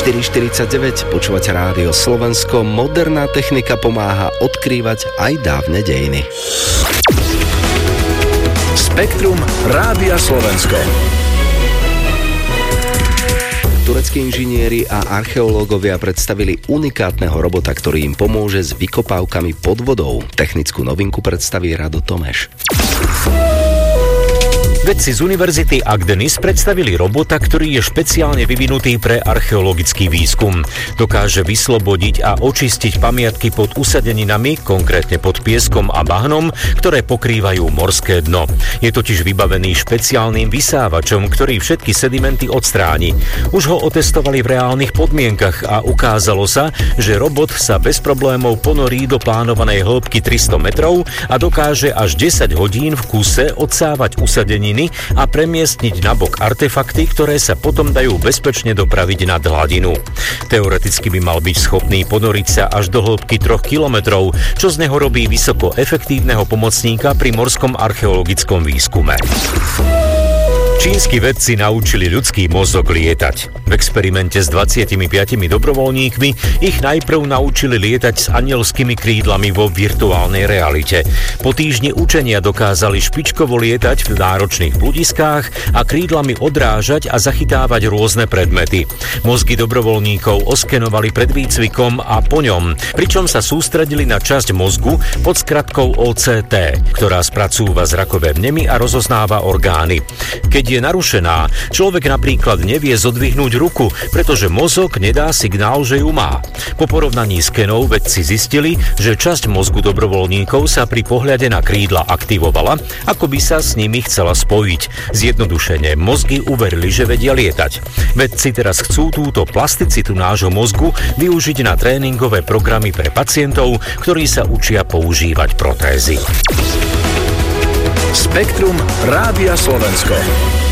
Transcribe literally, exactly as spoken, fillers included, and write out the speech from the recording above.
štyri štyridsaťdeväť, počúvate Rádio Slovensko. Moderná technika pomáha odkrývať aj dávne dejiny. Spektrum Rádia Slovensko. Tureckí inžinieri a archeológovia predstavili unikátneho robota, ktorý im pomôže s vykopávkami pod vodou. Technickú novinku predstaví Rado Tomeš. Vedci z Univerzity Agdenis predstavili robota, ktorý je špeciálne vyvinutý pre archeologický výskum. Dokáže vyslobodiť a očistiť pamiatky pod usadeninami, konkrétne pod pieskom a bahnom, ktoré pokrývajú morské dno. Je totiž vybavený špeciálnym vysávačom, ktorý všetky sedimenty odstráni. Už ho otestovali v reálnych podmienkach a ukázalo sa, že robot sa bez problémov ponorí do plánovanej hĺbky tristo metrov a dokáže až desať hodín v kuse odsávať usadeniny a premiestniť nabok artefakty, ktoré sa potom dajú bezpečne dopraviť nad hladinu. Teoreticky by mal byť schopný ponoriť sa až do hĺbky troch kilometrov, čo z neho robí vysoko efektívneho pomocníka pri morskom archeologickom výskume. Čínsky vedci naučili ľudský mozog lietať. V experimente s dvadsiatimi piatimi dobrovoľníkmi ich najprv naučili lietať s anielskými krídlami vo virtuálnej realite. Po týždni učenia dokázali špičkovo lietať v náročných bludiskách a krídlami odrážať a zachytávať rôzne predmety. Mozgy dobrovoľníkov oskenovali pred výcvikom a po ňom, pričom sa sústredili na časť mozgu pod skratkou ó cé té, ktorá spracúva zrakové vnemy a rozoznáva orgány. Keď je narušená, človek napríklad nevie zodvihnúť ruku, pretože mozog nedá signál, že ju má. Po porovnaní skenov vedci zistili, že časť mozgu dobrovoľníkov sa pri pohľade na krídla aktivovala, ako by sa s nimi chcela spojiť. Zjednodušene, mozgy uverili, že vedia lietať. Vedci teraz chcú túto plasticitu nášho mozgu využiť na tréningové programy pre pacientov, ktorí sa učia používať protézy. Spektrum Rádia Slovensko.